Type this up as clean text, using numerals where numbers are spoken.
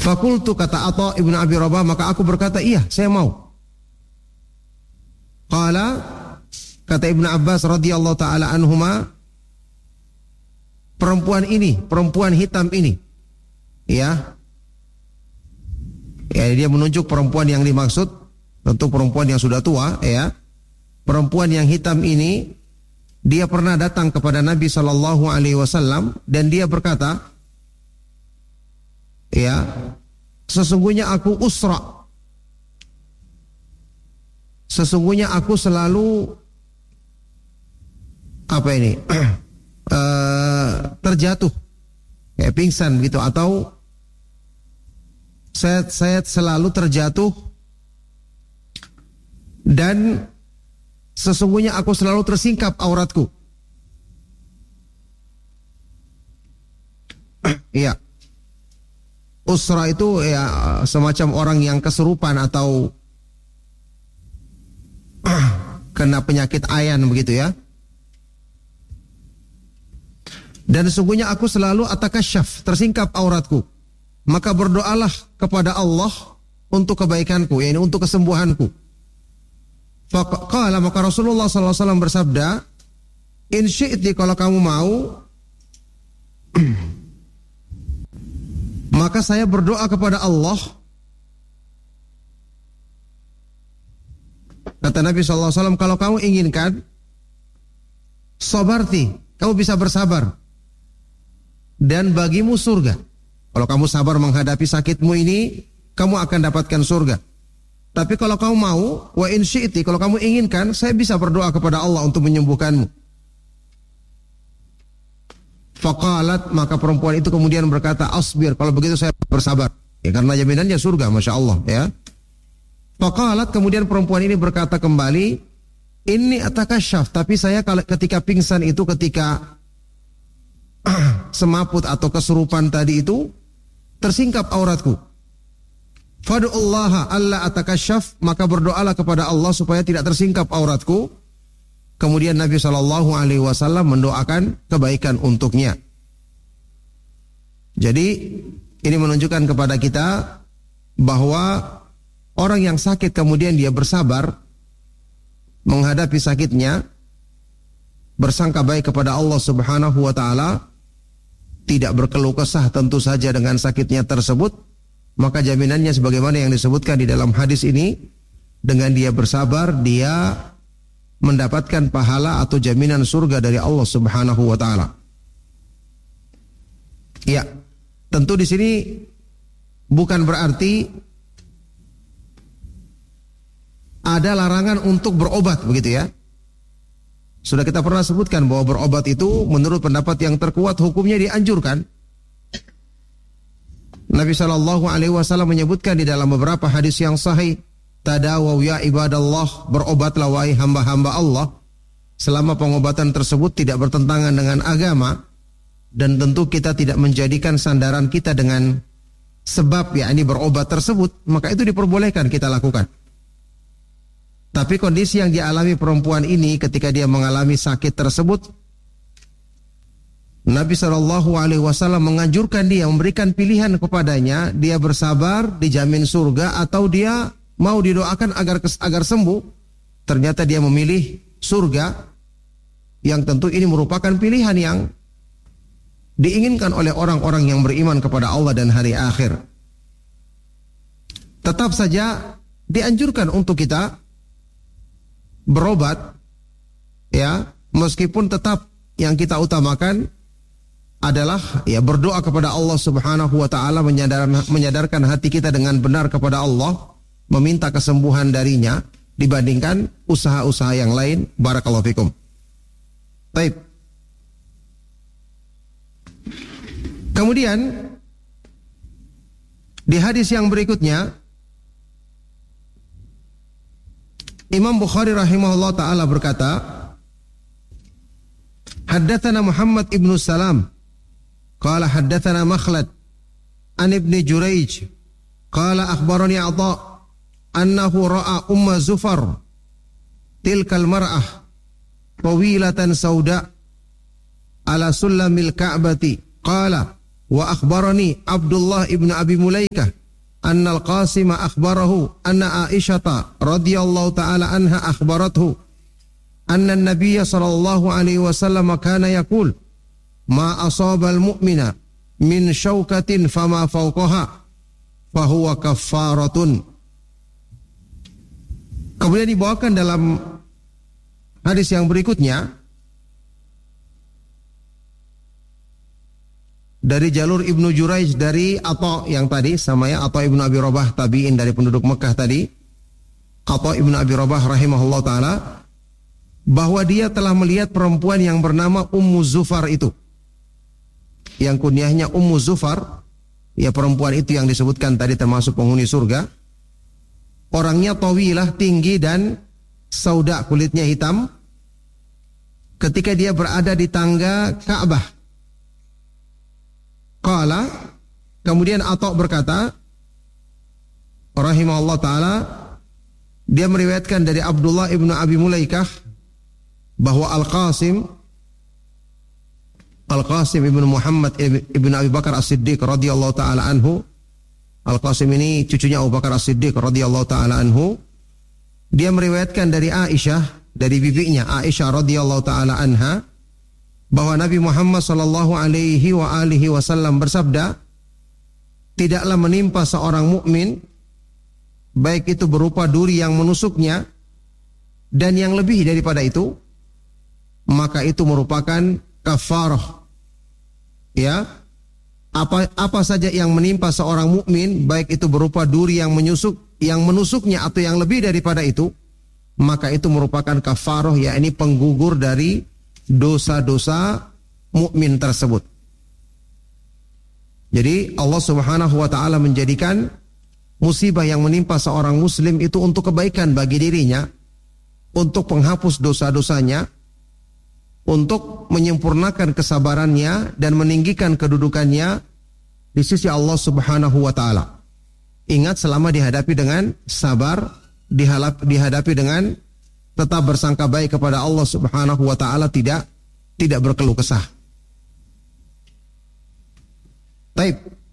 Fakultu, kata Atha ibn Abi Rabah, maka aku berkata, iya, saya mau. Qala, kata Ibnu Abbas radhiyallahu taala anhuma, perempuan ini, perempuan hitam ini, ya, dia menunjuk perempuan yang dimaksud, tentu perempuan yang sudah tua, ya. Perempuan yang hitam ini, dia pernah datang kepada Nabi Shallallahu Alaihi Wasallam dan dia berkata, ya, sesungguhnya aku usra, sesungguhnya aku selalu terjatuh, kayak pingsan gitu, atau saya selalu terjatuh, dan sesungguhnya aku selalu tersingkap auratku. Iya. Usra itu ya semacam orang yang kesurupan atau kena penyakit ayan begitu ya. Dan sesungguhnya aku selalu atakasyaf, tersingkap auratku. Maka berdoalah kepada Allah untuk kebaikanku, yakni untuk kesembuhanku. Faqala, maka Rasulullah SAW bersabda, in syi'ti, kalau kamu mau, maka saya berdoa kepada Allah. Kata Nabi SAW, kalau kamu inginkan, sabarti, kamu bisa bersabar, dan bagimu surga. Kalau kamu sabar menghadapi sakitmu ini, kamu akan dapatkan surga. Tapi kalau kamu mau, wa in syi'ti, kalau kamu inginkan, saya bisa berdoa kepada Allah untuk menyembuhkanmu. Faqalat, maka perempuan itu kemudian berkata, asbir, kalau begitu saya bersabar. Ya, karena jaminannya surga, Masya Allah. Ya. Faqalat, kemudian perempuan ini berkata kembali, ini atakasyaf, tapi saya ketika pingsan itu, ketika semaput atau kesurupan tadi itu, tersingkap auratku. Fadu'ullaha alla atakasyaf, maka berdoalah kepada Allah supaya tidak tersingkap auratku. Kemudian Nabi SAW mendoakan kebaikan untuknya. Jadi ini menunjukkan kepada kita bahwa orang yang sakit kemudian dia bersabar menghadapi sakitnya, bersangka baik kepada Allah Subhanahu wa taala, tidak berkeluh kesah tentu saja dengan sakitnya tersebut, maka jaminannya sebagaimana yang disebutkan di dalam hadis ini, dengan dia bersabar, dia mendapatkan pahala atau jaminan surga dari Allah Subhanahu wa taala. Ya, tentu di sini bukan berarti ada larangan untuk berobat begitu ya. Sudah kita pernah sebutkan bahwa berobat itu menurut pendapat yang terkuat hukumnya dianjurkan. Nabi SAW menyebutkan di dalam beberapa hadis yang sahih, tadawaw ya ibadallah, berobatlah wahai hamba-hamba Allah, selama pengobatan tersebut tidak bertentangan dengan agama, dan tentu kita tidak menjadikan sandaran kita dengan sebab yakni berobat tersebut, maka itu diperbolehkan kita lakukan. Tapi kondisi yang dialami perempuan ini ketika dia mengalami sakit tersebut, Nabi SAW menganjurkan dia, memberikan pilihan kepadanya, dia bersabar, dijamin surga, atau dia mau didoakan agar sembuh. Ternyata dia memilih surga, yang tentu ini merupakan pilihan yang diinginkan oleh orang-orang yang beriman kepada Allah dan hari akhir. Tetap saja dianjurkan untuk kita berobat, ya, meskipun tetap yang kita utamakan adalah ya berdoa kepada Allah Subhanahu wa taala, menyadarkan hati kita dengan benar kepada Allah, meminta kesembuhan darinya dibandingkan usaha-usaha yang lain. Barakallahu fikum. Baik. Kemudian di hadis yang berikutnya, Imam Bukhari rahimahullah ta'ala berkata, haddatsana Muhammad ibn Salam qala haddatsana Makhlad an ibni Jurayj qala akhbarani Atha annahu ra'a Umma Zufar tilkal mar'ah tawilatan sauda ala sulamil ka'bati qala wa akhbarani Abdullah ibn Abi Mulaikah anna al-Qasim akhbarahu anna Aisyah radhiyallahu ta'ala anha akhbarathu anna an-nabiy sallallahu alaihi wasallam kana yaqul ma asabal mu'mina min syaukatin fama fawqaha fahuwa kaffaratun. Kemudian dibawakan dalam hadis yang berikutnya dari jalur Ibnu Juraij dari Atha yang tadi sama ya, Atha Ibnu Abi Rabah tabi'in dari penduduk Mekah tadi, Atha Ibnu Abi Rabah rahimahullah ta'ala, bahwa dia telah melihat perempuan yang bernama Ummu Zufar itu, yang kunyahnya Ummu Zufar, ya perempuan itu yang disebutkan tadi termasuk penghuni surga. Orangnya tawilah, tinggi dan sauda, kulitnya hitam. Ketika dia berada di tangga Ka'bah, qala, kemudian Atha berkata rahimahullah ta'ala, dia meriwayatkan dari Abdullah ibnu Abi Mulaikah bahwa Al-Qasim ibnu Muhammad ibnu Abi Bakar As-Siddiq radhiyallahu ta'ala anhu, Al-Qasim ini cucunya Abu Bakar As-Siddiq radhiyallahu ta'ala anhu, dia meriwayatkan dari Aisyah, dari bibinya Aisyah radhiyallahu ta'ala anha, bahwa Nabi Muhammad sallallahu alaihi wa alihi wasallam bersabda, tidaklah menimpa seorang mukmin baik itu berupa duri yang menusuknya dan yang lebih daripada itu, maka itu merupakan kafarah. Ya, apa saja yang menimpa seorang mukmin baik itu berupa duri yang menusuknya atau yang lebih daripada itu, maka itu merupakan kafarah, yakni penggugur dari dosa-dosa mukmin tersebut. Jadi Allah Subhanahu wa taala menjadikan musibah yang menimpa seorang muslim itu untuk kebaikan bagi dirinya, untuk penghapus dosa-dosanya, untuk menyempurnakan kesabarannya dan meninggikan kedudukannya di sisi Allah Subhanahu wa taala. Ingat, selama dihadapi dengan sabar, dihadapi dengan tetap bersangka baik kepada Allah Subhanahu wa taala, tidak berkeluh kesah. Baik.